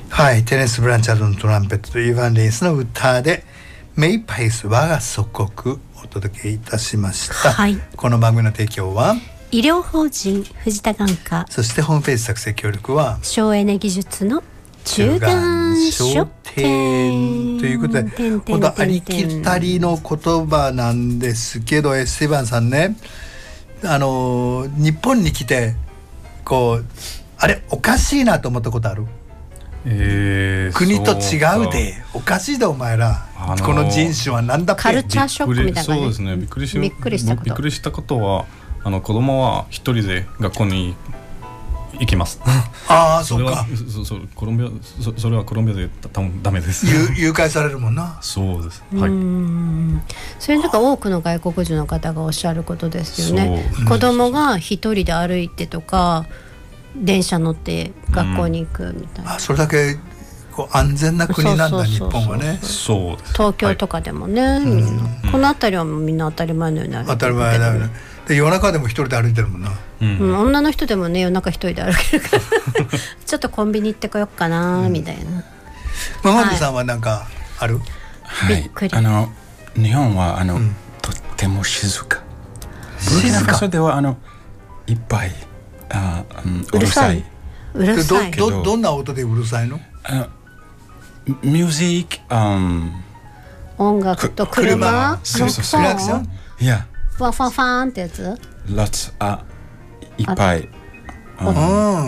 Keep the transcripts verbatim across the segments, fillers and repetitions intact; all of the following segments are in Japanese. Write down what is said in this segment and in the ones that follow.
はい、テネス・ブランチャードのトランペットとイヴァン・レイスの歌でメイパイス我が祖国お届けいたしました、 はい、 この番組の提供は医療法人藤田眼科、 そしてホームページ作成協力は省エネ技術の中眼書店ということで、本当ありきたりの言葉なんですけど、エスティバンさんね、あの日本に来てこうあれおかしいなと思ったことある？ えー、 国と違うでおかしいでお前ら、あのー、この人種はなんだっけ、 カルチャーショックみたいな、ね、 そうですね、びっくりしびっくりしたことびっくりしたことは、あの子供は一人で学校に行きますああ、そうか。 そ, そ, コロンビア そ, それはコロンビアで多分ダメです。 誘拐されるもんな。 そうです、 はい、うん、それなんか多くの外国人の方がおっしゃることですよね。子供が一人で歩いてとか電車乗って学校に行くみたいな、 うん、あ、それだけこう安全な国なんだ、日本はね。 そうです。 東京とかでもね、はい、みんな、うん、この辺りはみんな当たり前のように歩いてる、 当たり前だよね。で夜中でも一人で歩いてるもんな、 うんうん、女の人でもね夜中一人で歩けるからちょっとコンビニ行ってこよっかな、うん、みたいな。 ママミさんは何かある？ はい、あの日本はあの、うん、とっても静か。ブルキナファソではあのいっぱいあ、うん、うるさい。 うるさい。 ど, ど, どんな音でうるさいの？ あのミュージック、um、 音楽と車、 そうそうそう、 クラクション、 いや、 ファファファーンってやつ？ Lots あいっぱい、 うん、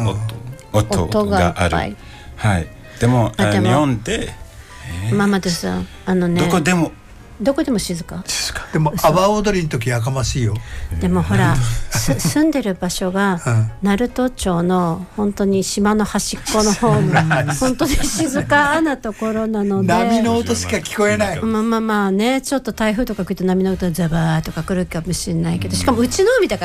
音, 音がある。はい。でも日本で、 えー、ママですあのね。 どこでもどこでも静か。 静か。 でも阿波踊りの時やかましいよ。 でもほら住んでる場所が鳴門町の本当に島の端っこの方の本当に静かなところなので波の音しか聞こえない。 まあまあまあね、ちょっと台風とか来ると波の音がザバーとか来るかもしれないけど、しかもうちの海だから